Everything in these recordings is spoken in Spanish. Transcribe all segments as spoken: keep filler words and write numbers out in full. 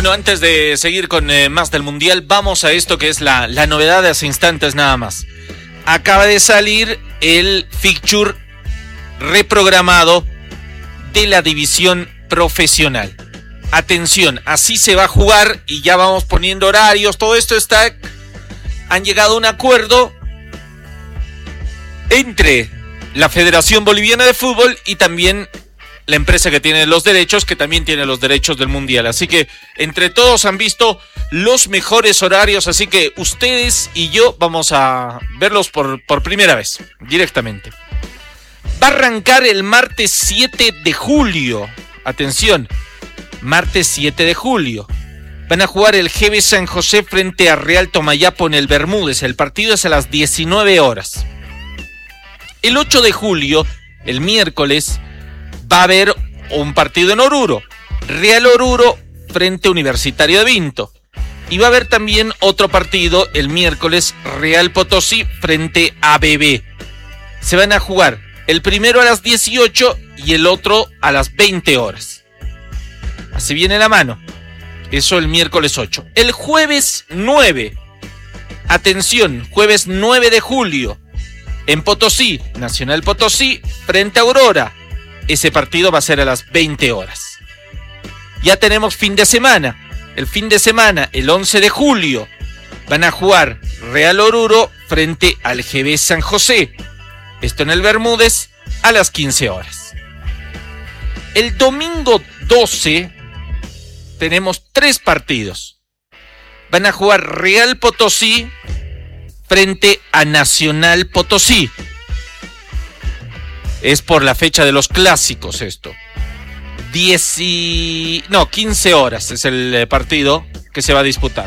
Bueno, antes de seguir con eh, más del Mundial, vamos a esto que es la, la novedad de hace instantes nada más. Acaba de salir el fixture reprogramado de la división profesional. Atención, así se va a jugar y ya vamos poniendo horarios, todo esto está... Han llegado a un acuerdo entre la Federación Boliviana de Fútbol y también la empresa que tiene los derechos, que también tiene los derechos del Mundial. Así que entre todos han visto los mejores horarios, así que ustedes y yo vamos a verlos por, por primera vez, directamente. Va a arrancar el martes siete de julio. Atención, martes siete de julio. Van a jugar el G B San José frente a Real Tomayapo en el Bermúdez. El partido es a las diecinueve horas. El ocho de julio, el miércoles, va a haber un partido en Oruro. Real Oruro frente a Universitario de Vinto. Y va a haber también otro partido el miércoles, Real Potosí frente a B B. Se van a jugar el primero a las dieciocho y el otro a las veinte horas. Así viene la mano. Eso el miércoles ocho. El jueves nueve. Atención, jueves nueve de julio. En Potosí, Nacional Potosí frente a Aurora. Ese partido va a ser a las veinte horas. Ya tenemos fin de semana. El fin de semana, el once de julio, van a jugar Real Oruro frente al G B San José. Esto en el Bermúdez a las quince horas. El domingo doce tenemos tres partidos. Van a jugar Real Potosí frente a Nacional Potosí. Es por la fecha de los clásicos esto. Diez y... No, quince horas es el partido que se va a disputar.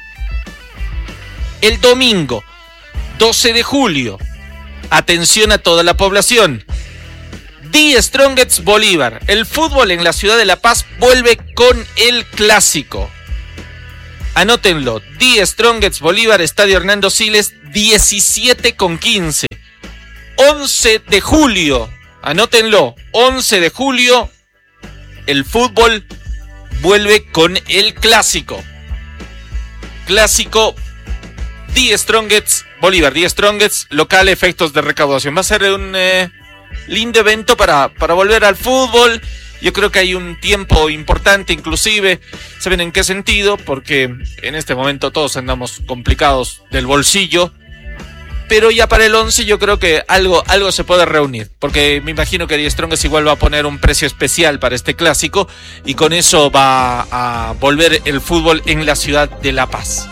El domingo, doce de julio. Atención a toda la población. The Strongest Bolívar. El fútbol en la ciudad de La Paz vuelve con el clásico. Anótenlo. The Strongest Bolívar, Estadio Hernando Siles, diecisiete con quince. once de julio, anótenlo, once de julio, el fútbol vuelve con el clásico. Clásico The Strongest Bolívar, The Strongest local, efectos de recaudación. Va a ser un eh, lindo evento para, para volver al fútbol. Yo creo que hay un tiempo importante, inclusive, ¿saben en qué sentido? Porque en este momento todos andamos complicados del bolsillo. Pero ya para el once yo creo que algo, algo se puede reunir. Porque me imagino que The Strongest igual va a poner un precio especial para este clásico. Y con eso va a volver el fútbol en la ciudad de La Paz.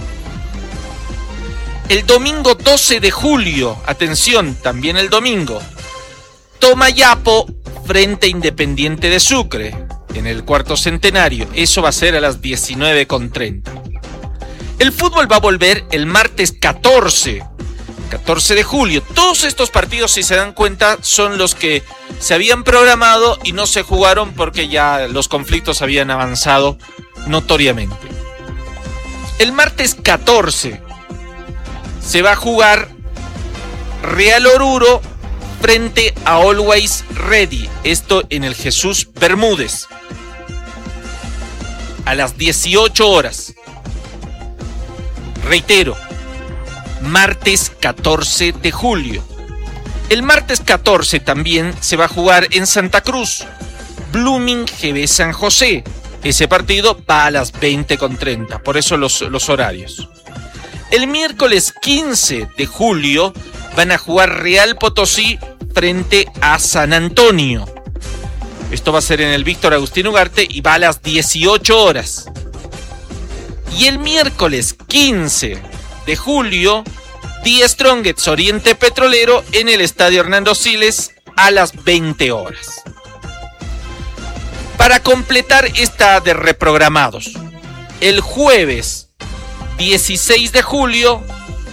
El domingo doce de julio, atención, también el domingo. Tomayapo frente a Independiente de Sucre en el cuarto centenario. Eso va a ser a las diecinueve con treinta. El fútbol va a volver el martes catorce. catorce de julio. Todos estos partidos, si se dan cuenta, son los que se habían programado y no se jugaron porque ya los conflictos habían avanzado notoriamente. El martes catorce se va a jugar Real Oruro frente a Always Ready. Esto en el Jesús Bermúdez. A las dieciocho horas. Reitero. Martes catorce de julio. El martes catorce también se va a jugar en Santa Cruz. Blooming G B San José. Ese partido va a las veinte con treinta. Por eso los, los horarios. El miércoles quince de julio van a jugar Real Potosí frente a San Antonio. Esto va a ser en el Víctor Agustín Ugarte y va a las dieciocho horas. Y el miércoles quince de julio, The Strongest Oriente Petrolero en el Estadio Hernando Siles a las veinte horas. Para completar esta de reprogramados, el jueves dieciséis de julio,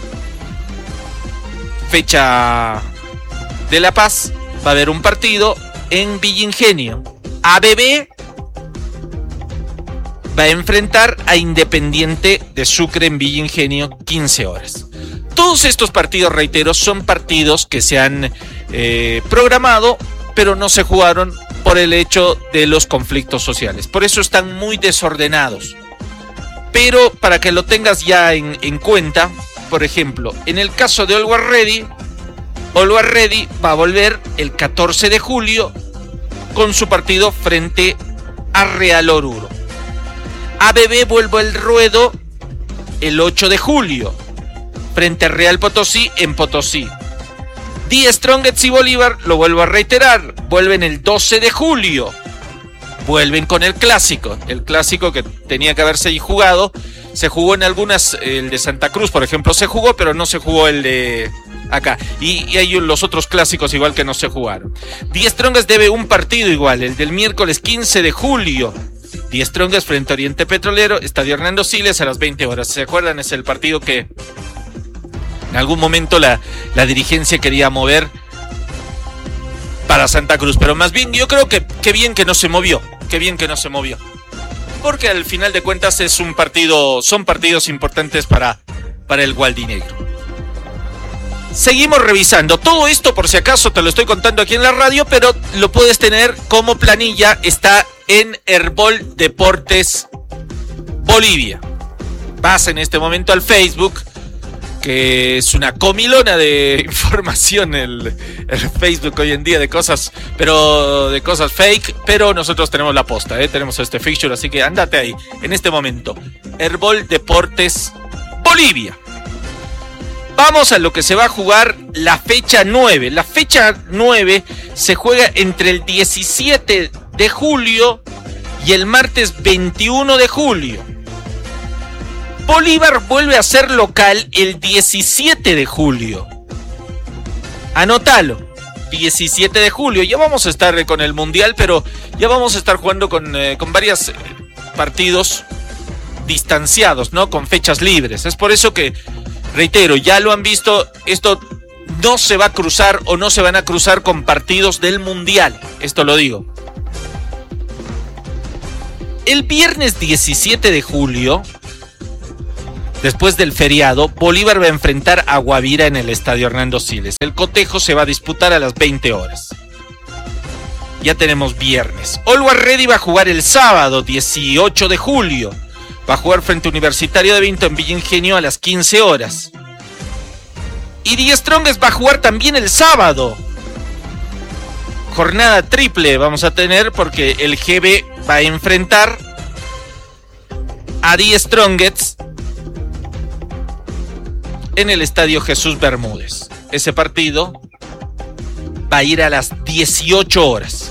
fecha de La Paz, va a haber un partido en Villa Ingenio. A B B va a enfrentar a Independiente de Sucre en Villa Ingenio, quince horas. Todos estos partidos, reitero, son partidos que se han eh, programado, pero no se jugaron por el hecho de los conflictos sociales. Por eso están muy desordenados. Pero para que lo tengas ya en, en cuenta, por ejemplo, en el caso de Always Ready, Always Ready va a volver el catorce de julio con su partido frente a Real Oruro. A B B vuelve el ruedo el ocho de julio frente a Real Potosí en Potosí. The Strongest y Bolívar, lo vuelvo a reiterar, vuelven el doce de julio. Vuelven con el clásico, el clásico que tenía que haberse jugado. Se jugó en algunas, el de Santa Cruz, por ejemplo, se jugó, pero no se jugó el de acá. Y, y hay los otros clásicos igual que no se jugaron. The Strongest debe un partido igual, el del miércoles quince de julio. The Strongest frente a Oriente Petrolero, Estadio Hernando Siles a las veinte horas. ¿Se acuerdan? Es el partido que en algún momento la, la dirigencia quería mover para Santa Cruz. Pero más bien yo creo que qué bien que no se movió. Qué bien que no se movió. Porque al final de cuentas es un partido, son partidos importantes para, para el Gualdinegro. Seguimos revisando. Todo esto, por si acaso, te lo estoy contando aquí en la radio, pero lo puedes tener como planilla. Está en Herbol Deportes Bolivia. Vas en este momento al Facebook, que es una comilona de información el, el Facebook hoy en día de cosas, pero de cosas fake, pero nosotros tenemos la posta, ¿eh? Tenemos este fixture, así que ándate ahí, en este momento. Herbol Deportes Bolivia. Vamos a lo que se va a jugar la fecha nueve. La fecha nueve se juega entre el diecisiete de julio y el martes veintiuno de julio. Bolívar vuelve a ser local el diecisiete de julio. Anótalo, diecisiete de julio. Ya vamos a estar con el Mundial, pero ya vamos a estar jugando con, eh, con varios partidos distanciados, ¿no? Con fechas libres. Es por eso que, reitero, ya lo han visto, esto no se va a cruzar o no se van a cruzar con partidos del Mundial. Esto lo digo. El viernes diecisiete de julio, después del feriado, Bolívar va a enfrentar a Guavira en el Estadio Hernando Siles. El cotejo se va a disputar a las veinte horas. Ya tenemos viernes. Always Ready va a jugar el sábado dieciocho de julio. Va a jugar frente a Universitario de Vinto en Villa Ingenio a las quince horas. Y The Strongest va a jugar también el sábado. Jornada triple vamos a tener porque el G B va a enfrentar a The Strongest en el Estadio Jesús Bermúdez. Ese partido va a ir a las dieciocho horas.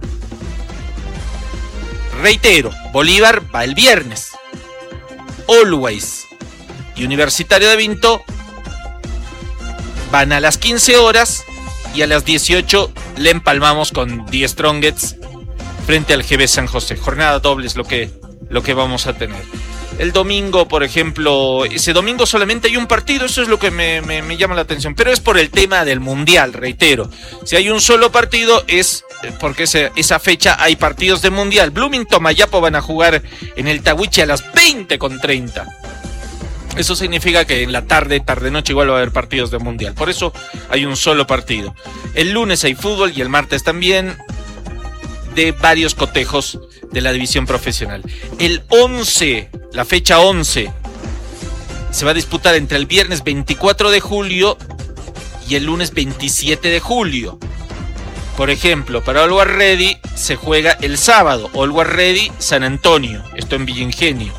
Reitero, Bolívar va el viernes. Always y Universitario de Vinto van a las quince horas y a las dieciocho le empalmamos con The Strongest frente al G B San José. Jornada doble es lo que, lo que vamos a tener. El domingo, por ejemplo, ese domingo solamente hay un partido, eso es lo que me, me, me llama la atención, pero es por el tema del Mundial, reitero. Si hay un solo partido es porque ese, esa fecha hay partidos de Mundial. Bloomington, Mayapo van a jugar en el Tahuiche a las veinte con treinta. Eso significa que en la tarde, tarde-noche igual va a haber partidos de Mundial. Por eso hay un solo partido. El lunes hay fútbol y el martes también, de varios cotejos de la división profesional. El once, la fecha once, se va a disputar entre el viernes veinticuatro de julio y el lunes veintisiete de julio. Por ejemplo, para Always Ready se juega el sábado, Always Ready San Antonio, esto en Villa Ingenio.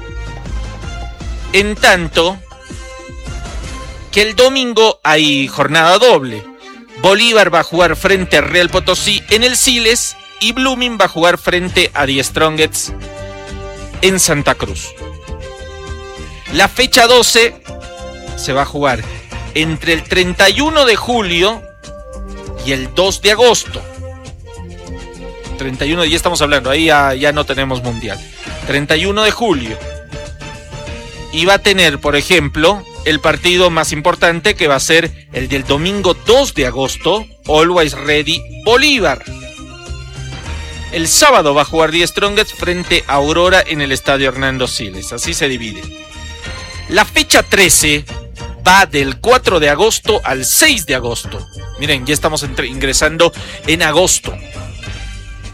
En tanto que el domingo hay jornada doble. Bolívar va a jugar frente a Real Potosí en el Siles y Blooming va a jugar frente a The Strongest en Santa Cruz. La fecha doce se va a jugar entre el treinta y uno de julio y el dos de agosto. treinta y uno, ya estamos hablando, ahí ya, ya no tenemos Mundial. treinta y uno de julio. Y va a tener, por ejemplo, el partido más importante que va a ser el del domingo dos de agosto, Always Ready Bolívar. El sábado va a jugar The Strongest frente a Aurora en el Estadio Hernando Siles. Así se divide. La fecha trece va del cuatro de agosto al seis de agosto. Miren, ya estamos entre, ingresando en agosto.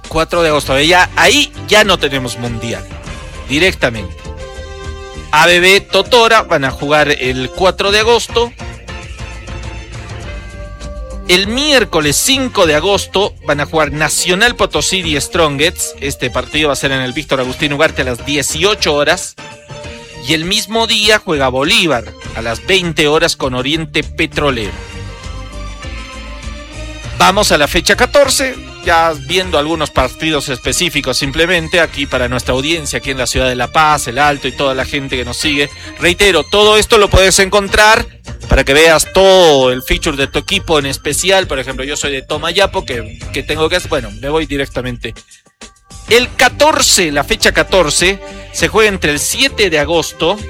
cuatro de agosto. Ya, ahí ya no tenemos mundial. Directamente. A B B Totora van a jugar el cuatro de agosto. El miércoles cinco de agosto van a jugar Nacional Potosí y Strongets. Este partido va a ser en el Víctor Agustín Ugarte a las dieciocho horas. Y el mismo día juega Bolívar a las veinte horas con Oriente Petrolero. Vamos a la fecha catorce, ya viendo algunos partidos específicos simplemente aquí para nuestra audiencia, aquí en la ciudad de La Paz, El Alto y toda la gente que nos sigue. Reitero, todo esto lo puedes encontrar para que veas todo el feature de tu equipo en especial. Por ejemplo, yo soy de Tomayapo, que, que tengo que hacer, bueno, me voy directamente. El catorce, la fecha catorce, se juega entre el siete de agosto.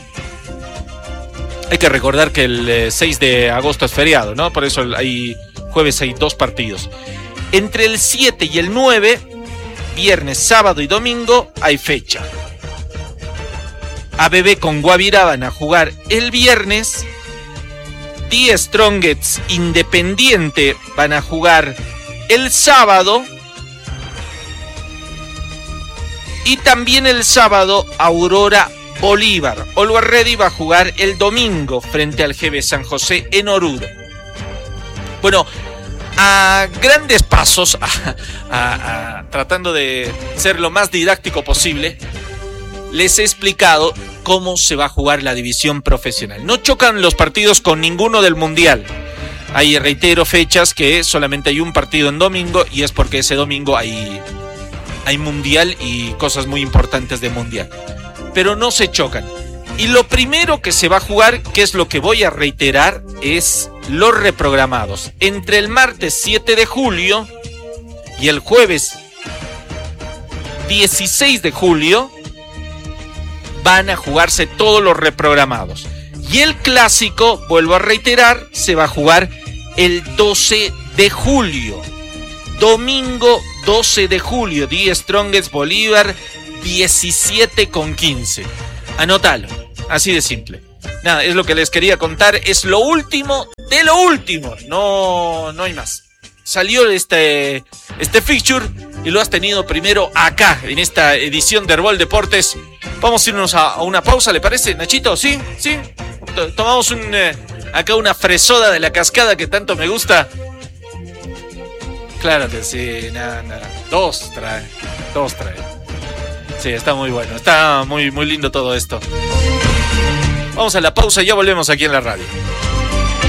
Hay que recordar que el eh, seis de agosto es feriado, ¿no? Por eso hay... jueves hay dos partidos. Entre el siete y el nueve, viernes, sábado y domingo, hay fecha. A B B con Guavirá van a jugar el viernes. Die Strongets Independiente van a jugar el sábado. Y también el sábado, Aurora Bolívar. Always Ready va a jugar el domingo frente al G B San José en Oruro. Bueno, a grandes pasos, a, a, a, tratando de ser lo más didáctico posible, les he explicado cómo se va a jugar la división profesional. No chocan los partidos con ninguno del mundial. Hay, reitero, fechas que solamente hay un partido en domingo y es porque ese domingo hay, hay mundial y cosas muy importantes de mundial. Pero no se chocan. Y lo primero que se va a jugar, que es lo que voy a reiterar, es los reprogramados. Entre el martes siete de julio y el jueves dieciséis de julio van a jugarse todos los reprogramados. Y el clásico, vuelvo a reiterar, se va a jugar el doce de julio. Domingo doce de julio, Die Strongets Bolívar, diecisiete con quince. Anótalo, así de simple. Nada, es lo que les quería contar, es lo último de lo último, no, no hay más. Salió este, este feature y lo has tenido primero acá, en esta edición de Herbol Deportes. Vamos a irnos a, a una pausa, ¿le parece, Nachito? ¿Sí? ¿Sí? Tomamos un, eh, acá una fresoda de la cascada que tanto me gusta. Claro que sí, nada, nada. Dos trae, dos trae. Sí, está muy bueno, está muy, muy lindo todo esto. Vamos a la pausa y ya volvemos aquí en la radio.